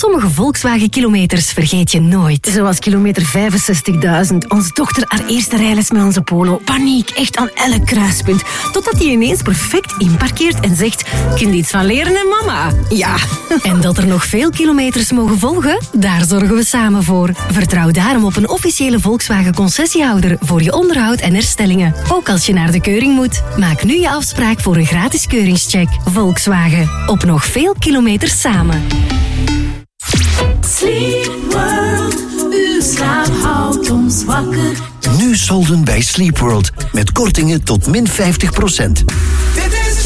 Sommige Volkswagen-kilometers vergeet je nooit. Zoals kilometer 65.000. Onze dochter haar eerste rijles met onze Polo. Paniek, echt aan elk kruispunt. Totdat hij ineens perfect inparkeert en zegt... Kun je iets van leren, hè, mama? Ja. En dat er nog veel kilometers mogen volgen? Daar zorgen we samen voor. Vertrouw daarom op een officiële Volkswagen-concessiehouder... voor je onderhoud en herstellingen. Ook als je naar de keuring moet. Maak nu je afspraak voor een gratis keuringscheck. Volkswagen. Op nog veel kilometers samen. Sleep World, uw slaap houdt ons wakker. Nu solden bij Sleep World. Met kortingen tot min 50%. Dit is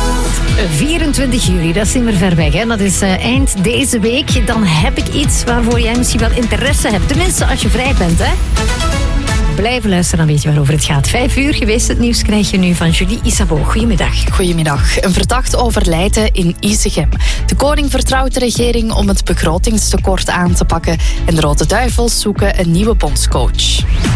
24 juli, dat is niet meer ver weg. Hè? Dat is eind deze week. Dan heb ik iets waarvoor jij misschien wel interesse hebt. Tenminste, als je vrij bent, hè. Blijven luisteren, dan weet je waarover het gaat. 5 uur geweest, het nieuws krijg je nu van Julie Isabeau. Goedemiddag. Goedemiddag. Een verdacht overlijden in Isegem. De koning vertrouwt de regering om het begrotingstekort aan te pakken. En de Rode Duivels zoeken een nieuwe bondscoach.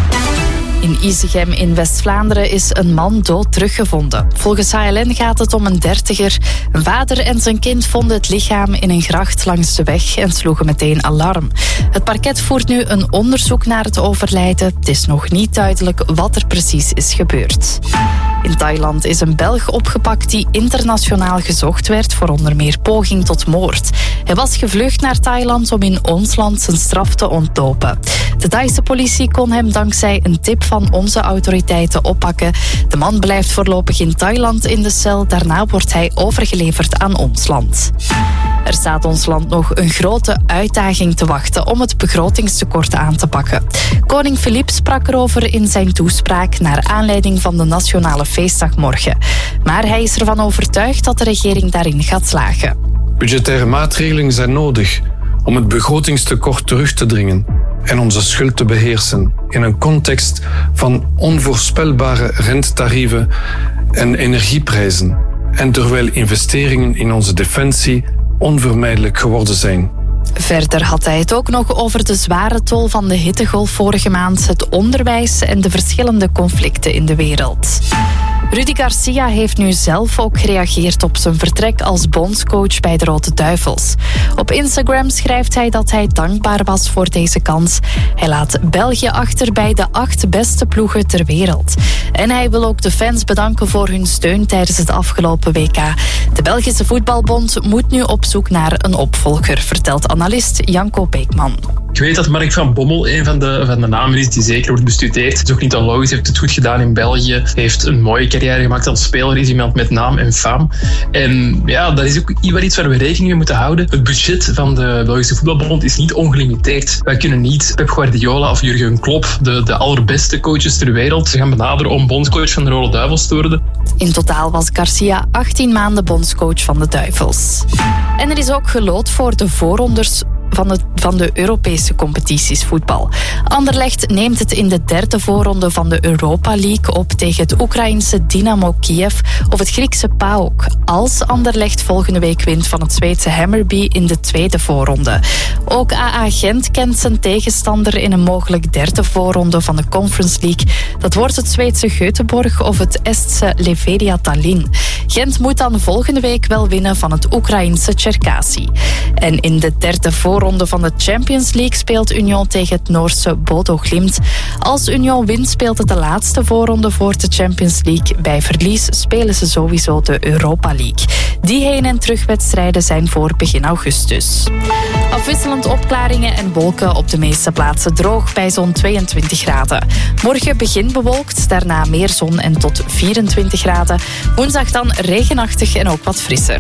In Isegem in West-Vlaanderen is een man dood teruggevonden. Volgens HLN gaat het om een 30er. Een vader en zijn kind vonden het lichaam in een gracht langs de weg en sloegen meteen alarm. Het parket voert nu een onderzoek naar het overlijden. Het is nog niet duidelijk wat er precies is gebeurd. In Thailand is een Belg opgepakt die internationaal gezocht werd voor onder meer poging tot moord. Hij was gevlucht naar Thailand om in ons land zijn straf te ontlopen. De Thaise politie kon hem dankzij een tip van onze autoriteiten oppakken. De man blijft voorlopig in Thailand in de cel. Daarna wordt hij overgeleverd aan ons land. Er staat ons land nog een grote uitdaging te wachten om het begrotingstekort aan te pakken. Koning Filip sprak erover in zijn toespraak naar aanleiding van de nationale feestdag morgen. Maar hij is ervan overtuigd dat de regering daarin gaat slagen. Budgettaire maatregelen zijn nodig om het begrotingstekort terug te dringen en onze schuld te beheersen in een context van onvoorspelbare rentetarieven en energieprijzen en terwijl investeringen in onze defensie onvermijdelijk geworden zijn. Verder had hij het ook nog over de zware tol van de hittegolf vorige maand, het onderwijs en de verschillende conflicten in de wereld. Rudy Garcia heeft nu zelf ook gereageerd op zijn vertrek als bondscoach bij de Rode Duivels. Op Instagram schrijft hij dat hij dankbaar was voor deze kans. Hij laat België achter bij de 8 beste ploegen ter wereld. En hij wil ook de fans bedanken voor hun steun tijdens het afgelopen WK. De Belgische Voetbalbond moet nu op zoek naar een opvolger, vertelt analist Janko Beekman. Ik weet dat Mark van Bommel een van de namen is die zeker wordt bestudeerd. Het is ook niet onlogisch, heeft het goed gedaan in België. Heeft een mooie carrière gemaakt als speler, is iemand met naam en faam. En ja, dat is ook iets waar we rekening mee moeten houden. Het budget van de Belgische Voetbalbond is niet ongelimiteerd. Wij kunnen niet Pep Guardiola of Jurgen Klopp, de allerbeste coaches ter wereld, gaan benaderen om bondscoach van de Rode Duivels te worden. In totaal was Garcia 18 maanden bondscoach van de Duivels. En er is ook geloot voor de voorrondes van de Europese competities voetbal. Anderlecht neemt het in de 3e voorronde van de Europa League op tegen het Oekraïense Dynamo Kiev of het Griekse PAOK. Als Anderlecht volgende week wint van het Zweedse Hammarby in de 2e voorronde. Ook AA Gent kent zijn tegenstander in een mogelijk 3e voorronde van de Conference League. Dat wordt het Zweedse Göteborg of het Estse Levadia Tallinn. Gent moet dan volgende week wel winnen van het Oekraïense Cherkasy. En in de 3e voorronde van de Champions League speelt Union tegen het Noorse Bodo Glimt. Als Union wint speelt het de laatste voorronde voor de Champions League. Bij verlies spelen ze sowieso de Europa League. Die heen- en terugwedstrijden zijn voor begin augustus. Afwisselend opklaringen en wolken, op de meeste plaatsen droog bij zo'n 22 graden. Morgen begint bewolkt, daarna meer zon en tot 24 graden. Woensdag dan regenachtig en ook wat frisser.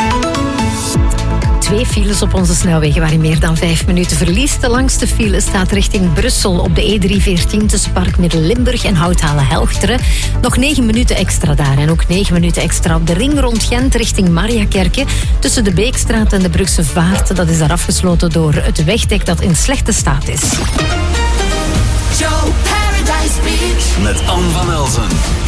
2 files op onze snelwegen waarin meer dan 5 minuten verlies. De langste file staat richting Brussel op de E314 tussen Park Midden-Limburg en Houthalen-Helchteren. Nog 9 minuten extra daar en ook 9 minuten extra op de ring rond Gent richting Mariakerke tussen de Beekstraat en de Brugse Vaart. Dat is daar afgesloten door het wegdek dat in slechte staat is. Joe Paradise Beach Met Anne van Elsen.